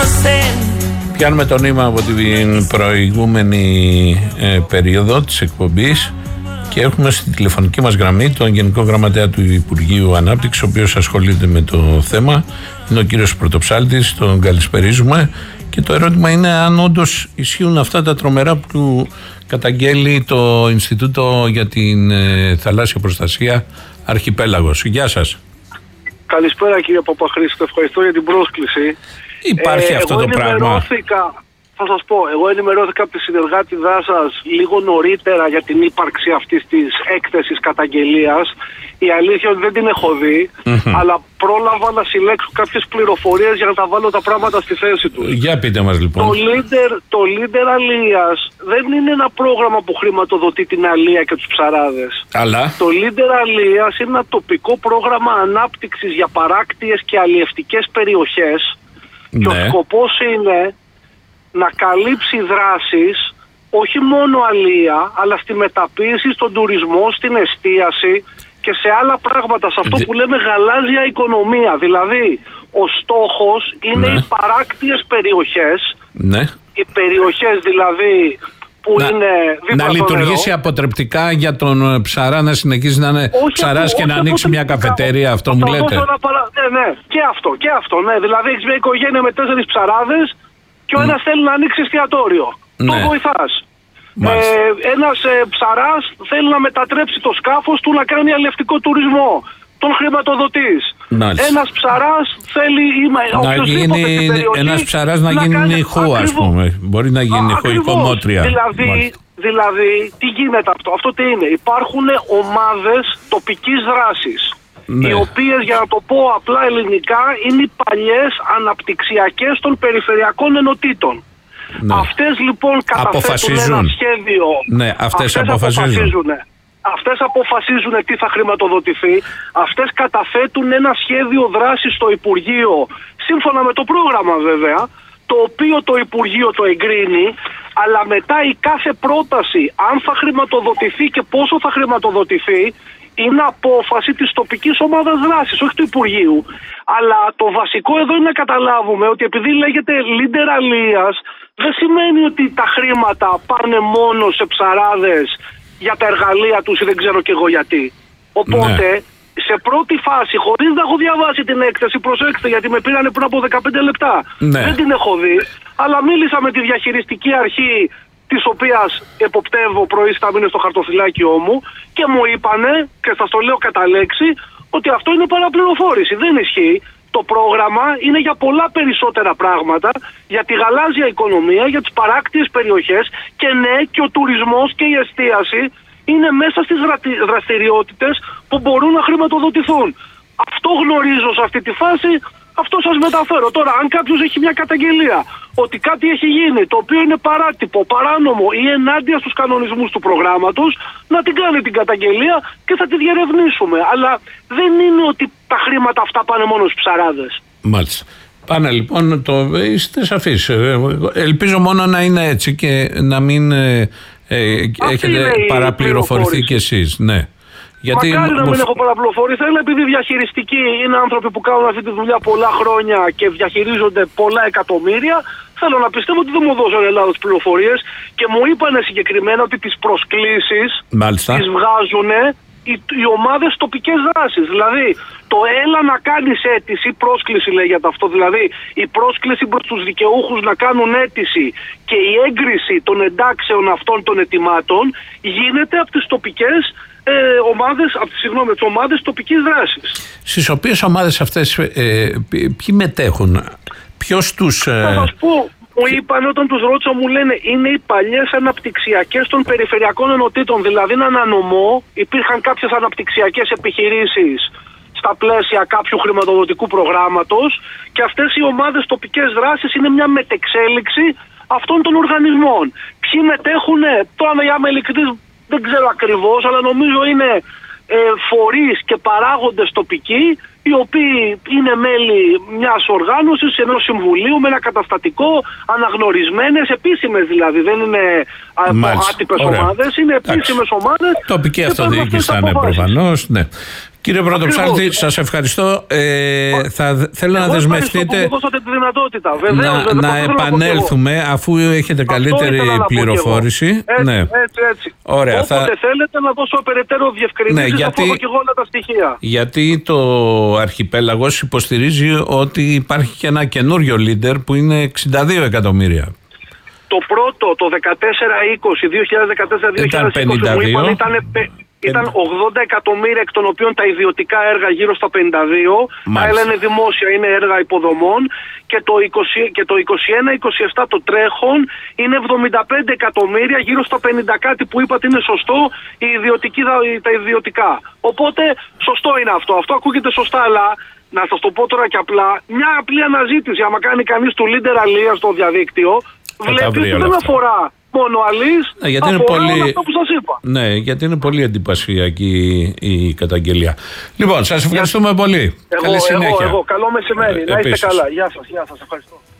Πιάνουμε το νήμα από την προηγούμενη περίοδο της εκπομπής και έχουμε στη τηλεφωνική μας γραμμή τον Γενικό Γραμματέα του Υπουργείου Ανάπτυξης, ο οποίος ασχολείται με το θέμα. Είναι ο κύριος Πρωτοψάλτης, τον καλησπερίζουμε. Και το ερώτημα είναι αν όντως ισχύουν αυτά τα τρομερά που καταγγέλει το Ινστιτούτο για την Θαλάσσια Προστασία Αρχιπέλαγος. Γεια σας. Καλησπέρα κύριε Παπαχρήστο, ευχαριστώ για την πρόσκληση. Υπάρχει αυτό το πράγμα? Θα σας πω, εγώ ενημερώθηκα από τη συνεργάτηδά σας λίγο νωρίτερα για την ύπαρξη αυτής της έκθεσης καταγγελίας. Η αλήθεια είναι ότι δεν την έχω δει, αλλά πρόλαβα να συλλέξω κάποιες πληροφορίες για να τα βάλω τα πράγματα στη θέση τους. Για πείτε μας λοιπόν. Το Leader Αλίας δεν είναι ένα πρόγραμμα που χρηματοδοτεί την αλία και τους ψαράδες. Αλλά το Leader Αλίας είναι ένα τοπικό πρόγραμμα ανάπτυξης για παράκτιες και αλλιευτικές περιοχές. Και ο σκοπός είναι να καλύψει δράσεις όχι μόνο αλία, αλλά στη μεταποίηση, στον τουρισμό, στην εστίαση και σε άλλα πράγματα, σε αυτό που λέμε γαλάζια οικονομία. Δηλαδή, ο στόχος είναι οι παράκτιες περιοχές, οι περιοχές δηλαδή που είναι δίπλα να λειτουργήσει νερό, αποτρεπτικά για τον ψαρά να συνεχίζει να είναι ψαράς και να ανοίξει μια καφετέρια, αυτό μου λέτε? Ναι, και αυτό, ναι. Δηλαδή, έχεις μια οικογένεια με 4 ψαράδες και ο ένας θέλει να ανοίξει εστιατόριο. Το βοηθάς. Ένας ψαράς θέλει να μετατρέψει το σκάφος του να κάνει αλλιευτικό τουρισμό. Τον χρηματοδοτείς. Ένας ψαράς θέλει ένας ψαράς να γίνει νυχού, ας πούμε. Μπορεί να γίνει νυχοϊκομότρια. Δηλαδή, τι γίνεται αυτό? Αυτό τι είναι? Υπάρχουν ομάδες τοπικής δράσης. Οι οποίες, για να το πω απλά ελληνικά, είναι οι παλιές αναπτυξιακές των περιφερειακών ενωτήτων. Αυτές λοιπόν καταθέτουν ένα σχέδιο. Αυτές αποφασίζουν τι θα χρηματοδοτηθεί. Αυτές καταθέτουν ένα σχέδιο δράσης στο Υπουργείο, σύμφωνα με το πρόγραμμα βέβαια, το οποίο το Υπουργείο το εγκρίνει, αλλά μετά η κάθε πρόταση, αν θα χρηματοδοτηθεί και πόσο θα χρηματοδοτηθεί, είναι απόφαση της τοπικής ομάδας δράσης, όχι του Υπουργείου. Αλλά το βασικό εδώ είναι να καταλάβουμε ότι επειδή λέγεται Leader Αλίας, δεν σημαίνει ότι τα χρήματα πάνε μόνο σε ψαράδες για τα εργαλεία τους ή δεν ξέρω κι εγώ γιατί. Οπότε, σε πρώτη φάση, χωρίς να έχω διαβάσει την έκθεση, προσέξτε γιατί με πήρανε πριν από 15 λεπτά. Δεν την έχω δει, αλλά μίλησα με τη διαχειριστική αρχή, της οποίας εποπτεύω προϊστάμενες στο χαρτοφυλάκιό μου, και μου είπανε, και σας το λέω κατά λέξη, ότι αυτό είναι παραπληροφόρηση. Δεν ισχύει. Το πρόγραμμα είναι για πολλά περισσότερα πράγματα, για τη γαλάζια οικονομία, για τις παράκτιες περιοχές και ναι, και ο τουρισμός και η εστίαση είναι μέσα στις δραστηριότητες που μπορούν να χρηματοδοτηθούν. Αυτό γνωρίζω σε αυτή τη φάση, αυτό σας μεταφέρω. Τώρα, αν κάποιος έχει μια καταγγελία ότι κάτι έχει γίνει το οποίο είναι παράτυπο, παράνομο ή ενάντια στους κανονισμούς του προγράμματος, να την κάνει την καταγγελία και θα τη διερευνήσουμε. Αλλά δεν είναι ότι τα χρήματα αυτά πάνε μόνο στους ψαράδες. Μάλιστα. Πάνε λοιπόν, είστε σαφείς. Ελπίζω μόνο να είναι έτσι και να μην έχετε παραπληροφορηθεί κι εσείς. Μακάρι να μην έχω παραπληροφορηθεί, αλλά επειδή διαχειριστικοί είναι άνθρωποι που κάνουν αυτή τη δουλειά πολλά χρόνια και διαχειρίζονται πολλά εκατομμύρια, θέλω να πιστεύω ότι δεν μου δώσαν Ελλάδος πληροφορίες και μου είπανε συγκεκριμένα ότι τις προσκλήσεις τις βγάζουν οι ομάδες τοπικές δράσεις. Δηλαδή, το έλα να κάνεις αίτηση, πρόσκληση λέγεται αυτό, δηλαδή η πρόσκληση προς τους δικαιούχους να κάνουν αίτηση και η έγκριση των εντάξεων αυτών των αιτημάτων γίνεται από τις τοπικές ομάδες τοπικής δράσης. Στις οποίες ομάδες αυτές ποιοι μετέχουν, ποιος τους... Θα σας πω, μου είπαν όταν τους ρώτησα, μου λένε είναι οι παλιές αναπτυξιακές των περιφερειακών ενωτήτων. Δηλαδή, να ανανομώ, υπήρχαν κάποιες αναπτυξιακές επιχειρήσεις στα πλαίσια κάποιου χρηματοδοτικού προγράμματος και αυτές οι ομάδες τοπικές δράσεις είναι μια μετεξέλιξη αυτών των οργανισμών. Ποιοι μετέχουν, τώρα να είμαι ειλικρινής, δεν ξέρω ακριβώς, αλλά νομίζω είναι φορείς και παράγοντες τοπικοί, οι οποίοι είναι μέλη μιας οργάνωσης, ενός συμβουλίου με ένα καταστατικό, αναγνωρισμένες, επίσημες δηλαδή, δεν είναι άτυπες ομάδες, είναι επίσημες ομάδες. Τοπική αυτοδιοίκηση θα είναι προφανώς, ναι. Κύριε Πρωτοψάλτη, σας ευχαριστώ. Θέλω να δεσμευτείτε να επανέλθουμε αφού έχετε καλύτερη πληροφόρηση. Έτσι. Ωραία, όποτε θέλετε να δώσω περαιτέρω διευκρινήσεις, αφού έχω και εγώ όλα τα στοιχεία. Γιατί το αρχιπέλαγος υποστηρίζει ότι υπάρχει και ένα καινούριο leader που είναι 62 εκατομμύρια. Το πρώτο, το 2014-2020 ήταν 80 εκατομμύρια, εκ των οποίων τα ιδιωτικά έργα γύρω στα 52. Τα άλλα είναι δημόσια, είναι έργα υποδομών. Και το 21-27 το τρέχον είναι 75 εκατομμύρια, γύρω στα 50 κάτι που είπατε είναι σωστό, τα ιδιωτικά. Οπότε σωστό είναι αυτό. Αυτό ακούγεται σωστά, αλλά να σας το πω τώρα και απλά, μια απλή αναζήτηση, άμα κάνει κανείς του leader αλίας στο διαδίκτυο, βλέπει ότι δεν αφορά μόνο αλής, αφορά όλα αυτό που σας είπα. Ναι, γιατί είναι πολύ εντυπωσιακή η καταγγελία. Λοιπόν, σας ευχαριστούμε πολύ. Καλή συνέχεια. Καλό μεσημέρι. Να είστε καλά. Γεια σας. Ευχαριστώ.